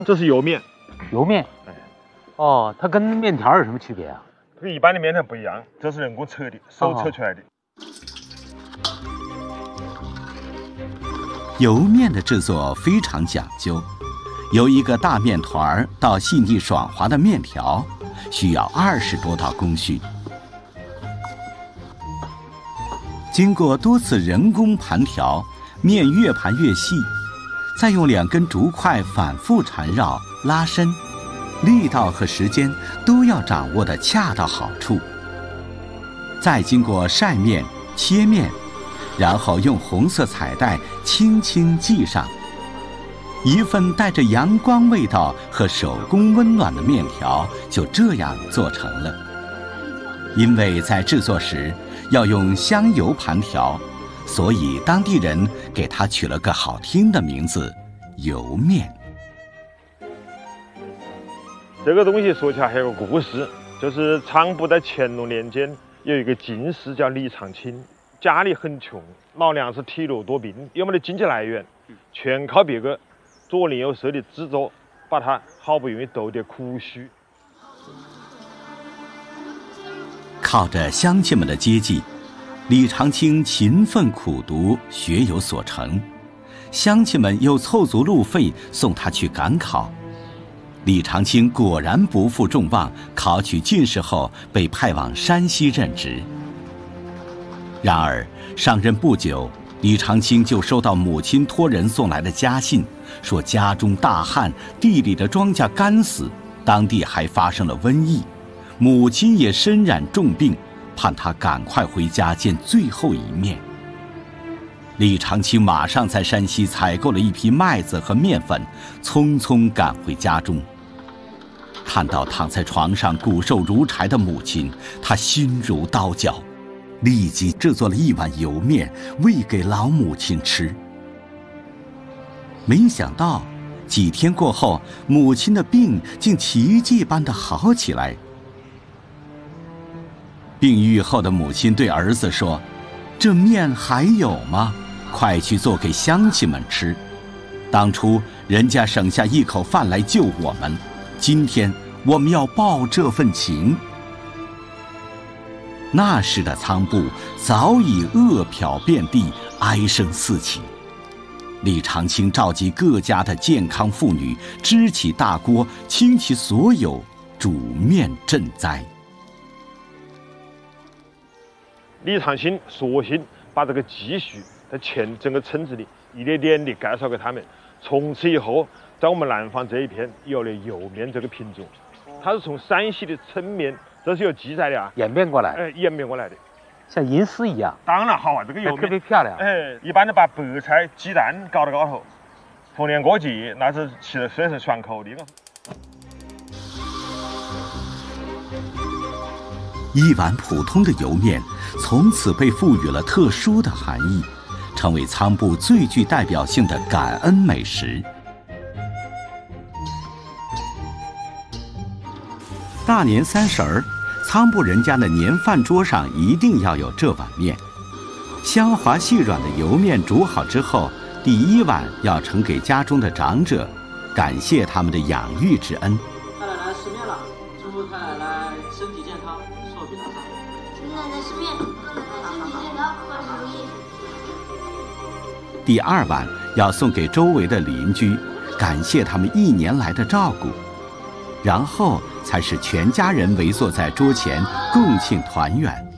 这是油面。 油面。 哎， 哦，它跟面条有什么区别啊？ 跟一般的面条不一样，这是人工测的，手测出来的。 油面的制作非常讲究，由一个大面团到细腻爽滑的面条，需要20多道工序。经过多次人工盘调，面越盘越细，再用2根竹筷反复缠绕拉伸，力道和时间都要掌握得恰到好处。再经过晒面、切面，然后用红色彩带轻轻系上，一份带着阳光味道和手工温暖的面条就这样做成了。因为在制作时要用香油盘条，所以当地人给它取了个好听的名字——油面。 这个东西说起来还有个故事，就是仓部在乾隆年间有一个进士叫李长卿，家里很穷，老娘是体弱多病，有没得经济来源，全靠别个左邻右舍的资助，把他好不容易斗点苦须。 靠着乡亲们的接济，李长卿勤奋苦读，学有所成，乡亲们又凑足路费送他去赶考。李长卿果然不负众望，考取进士后被派往山西任职。然而上任不久，李长卿就收到母亲托人送来的家信，说家中大旱，地里的庄稼干死，当地还发生了瘟疫，母亲也身染重病，盼他赶快回家见最后一面。李长卿马上在山西采购了一批麦子和面粉，匆匆赶回家中。看到躺在床上骨瘦如柴的母亲，他心如刀绞，立即制作了1碗油面喂给老母亲吃。没想到几天过后，母亲的病竟奇迹般的好起来。病愈后的母亲对儿子说：“这面还有吗？快去做给乡亲们吃。当初人家省下1口饭来救我们，今天我们要报这份情。”那时的仓部早已饿殍遍地，哀声四起。李长卿召集各家的健康妇女，支起大锅，倾其所有，煮面赈灾。 李长卿索性把这个积蓄在整个村子里一点点地介绍给他们，从此以后，在我们南方这一片有了油面这个品种。它是从山西的抻面，这是有记载的啊， 演变过来， 演变过来的， 像银丝一样。 当然好啊，这个油面特别漂亮。 一般的把白菜、鸡蛋搞到高头，逢年过节那是吃了算是爽口的。 1碗普通的油面，从此被赋予了特殊的含义，成为仓部最具代表性的感恩美食。大年30，仓部人家的年饭桌上一定要有这碗面。香滑细软的油面煮好之后，第1碗要呈给家中的长者，感谢他们的养育之恩。 太奶奶吃面了，祝福太奶奶身体健康，寿比南山。 祝奶奶吃面，祝奶奶身体健康，万事如意。 第2碗要送给周围的邻居，感谢他们1年来的照顾。然后才是全家人围坐在桌前共庆团圆。